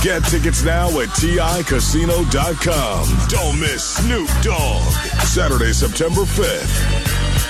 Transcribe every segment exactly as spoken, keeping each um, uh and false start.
Get tickets now at T I casino dot com. Don't miss Snoop Dogg, Saturday, September fifth.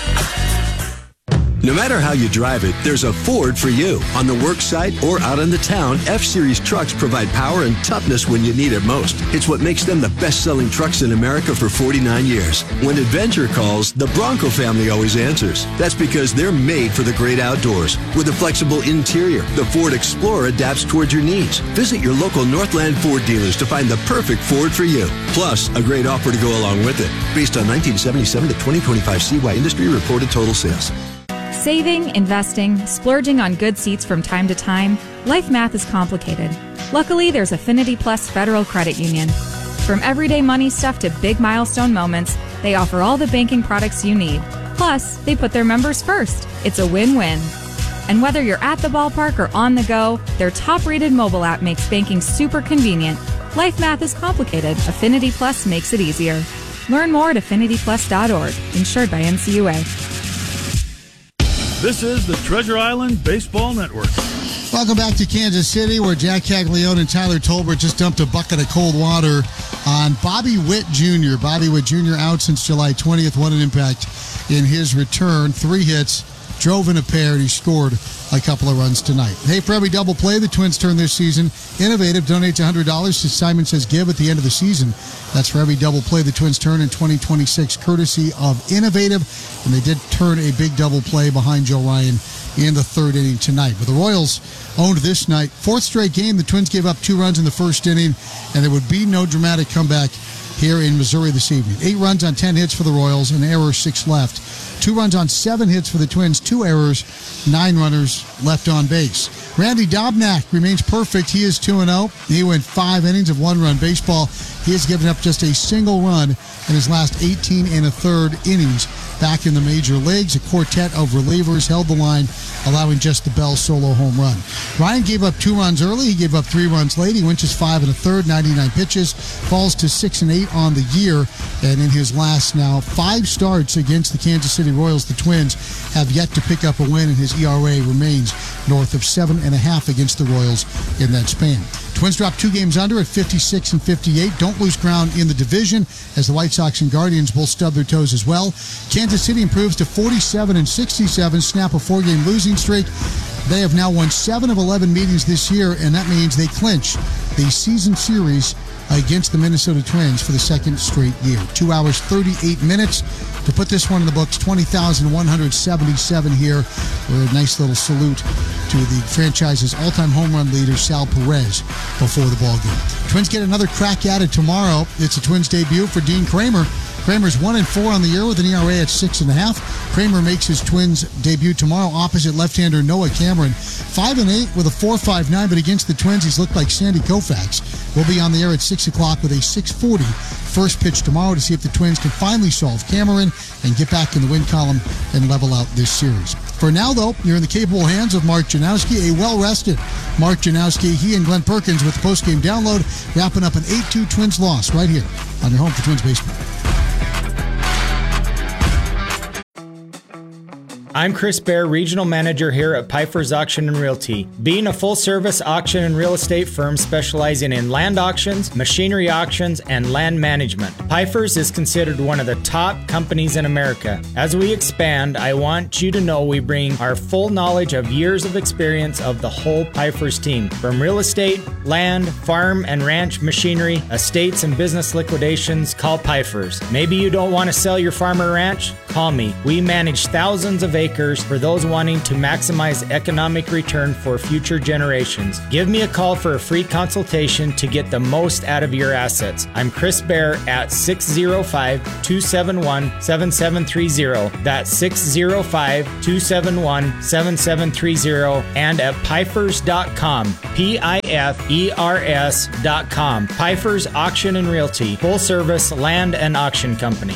No matter how you drive it, there's a Ford for you. On the work site or out in the town, F-Series trucks provide power and toughness when you need it most. It's what makes them the best-selling trucks in America for forty-nine years. When adventure calls, the Bronco family always answers. That's because they're made for the great outdoors. With a flexible interior, the Ford Explorer adapts towards your needs. Visit your local Northland Ford dealers to find the perfect Ford for you. Plus, a great offer to go along with it. Based on nineteen seventy-seven to twenty twenty-five C Y industry reported total sales. Saving, investing, splurging on good seats from time to time, life math is complicated. Luckily, there's Affinity Plus Federal Credit Union. From everyday money stuff to big milestone moments, they offer all the banking products you need. Plus, they put their members first. It's a win-win. And whether you're at the ballpark or on the go, their top-rated mobile app makes banking super convenient. Life math is complicated. Affinity Plus makes it easier. Learn more at affinity plus dot org. Insured by N C U A. This is the Treasure Island Baseball Network. Welcome back to Kansas City, where Jack Caglione and Tyler Tolbert just dumped a bucket of cold water on Bobby Witt Junior Bobby Witt Junior out since July twentieth. What an impact in his return. Three hits, drove in a pair, and he scored a couple of runs tonight. Hey, for every double play the Twins turn this season, Innovative donates one hundred dollars to Simon Says Give at the end of the season. That's for every double play the Twins turn in twenty twenty-six, courtesy of Innovative. And they did turn a big double play behind Joe Ryan in the third inning tonight. But the Royals owned this night. Fourth straight game, the Twins gave up two runs in the first inning, and there would be no dramatic comeback here in Missouri this evening. Eight runs on ten hits for the Royals, an error, six left. Two runs on seven hits for the Twins, two errors, nine runners left on base. Randy Dobnak remains perfect. He is two and oh. He went five innings of one-run baseball. He has given up just a single run in his last eighteen and a third innings back in the major leagues. A quartet of relievers held the line, allowing just the Bell solo home run. Ryan gave up two runs early. He gave up three runs late. He went just five and a third, ninety-nine pitches, falls to six and eight on the year. And in his last now five starts against the Kansas City Royals, the Twins have yet to pick up a win, and his E R A remains north of seven and a half against the Royals in that span. Twins dropped two games under at fifty-six and fifty-eight. Don't lose ground in the division as the White Sox and Guardians both stub their toes as well. Kansas City improves to forty-seven and sixty-seven, snap a four-game losing streak. They have now won seven of eleven meetings this year, and that means they clinch the season series against the Minnesota Twins for the second straight year. Two hours, thirty-eight minutes. To put this one in the books, twenty thousand one hundred seventy-seven here. With a nice little salute to the franchise's all-time home run leader, Sal Perez, before the ballgame. Twins get another crack at it tomorrow. It's a Twins debut for Dean Kramer. Kramer's one and four on the year with an E R A at six and a half. Kramer makes his Twins debut tomorrow opposite left-hander Noah Cameron. Five and eight with a four point five nine, but against the Twins, he's looked like Sandy Koufax. We'll be on the air at six o'clock with a six forty first pitch tomorrow to see if the Twins can finally solve Cameron and get back in the win column and level out this series. For now, though, you're in the capable hands of Mark Janowski, a well-rested Mark Janowski. He and Glenn Perkins with the post-game download, wrapping up an eight two Twins loss right here on your home for Twins baseball. I'm Chris Baer, Regional Manager here at Pfeiffer's Auction and Realty. Being a full-service auction and real estate firm specializing in land auctions, machinery auctions, and land management, Pfeiffer's is considered one of the top companies in America. As we expand, I want you to know we bring our full knowledge of years of experience of the whole Pfeiffer's team. From real estate, land, farm and ranch machinery, estates and business liquidations, call Pfeiffer's. Maybe you don't want to sell your farm or ranch? Call me. We manage thousands of acres for those wanting to maximize economic return for future generations. Give me a call for a free consultation to get the most out of your assets. I'm Chris Baer at six oh five, two seven one, seven seven three oh. That's six oh five, two seven one, seven seven three oh and at Pfeifers dot com. P I F E R S dot com. Pfeiffer's Auction and Realty. Full service land and auction company.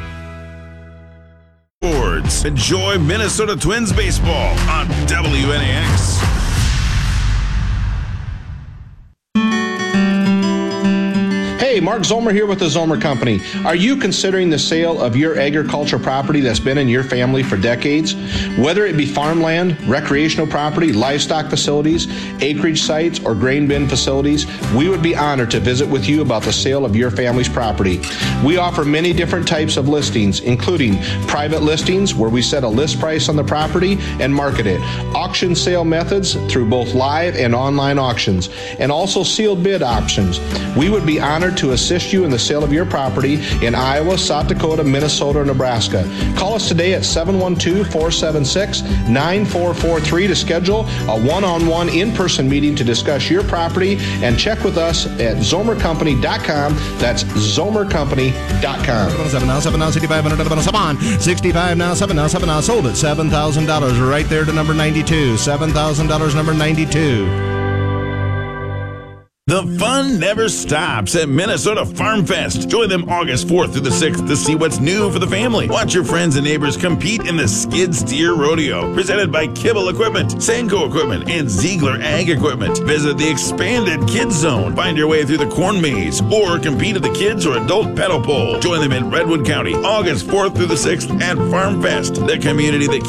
Enjoy Minnesota Twins baseball on W N A X. Hey, Hey, Mark Zomer here with the Zomer Company. Are you considering the sale of your agricultural property that's been in your family for decades? Whether it be farmland, recreational property, livestock facilities, acreage sites, or grain bin facilities, we would be honored to visit with you about the sale of your family's property. We offer many different types of listings, including private listings where we set a list price on the property and market it, auction sale methods through both live and online auctions, and also sealed bid options. We would be honored to assist you in the sale of your property in Iowa, South Dakota, Minnesota, or Nebraska. Call us today at seven one two, four seven six, nine four four three to schedule a one-on-one in-person meeting to discuss your property, and check with us at zomer company dot com. That's zomer company dot com. Seven now, seven now, sixty-five hundred, seven on, sixty-five now, seven now, seven now, sold at seven thousand dollars, right there to number ninety-two, seven thousand dollars, number ninety-two. The fun never stops at Minnesota Farm Fest. Join them August fourth through the sixth to see what's new for the family. Watch your friends and neighbors compete in the Skid Steer Rodeo, presented by Kibble Equipment, Sanco Equipment, and Ziegler Ag Equipment. Visit the expanded Kids Zone. Find your way through the corn maze, or compete at the kids or adult pedal pole. Join them in Redwood County, August fourth through the sixth at Farm Fest, the community that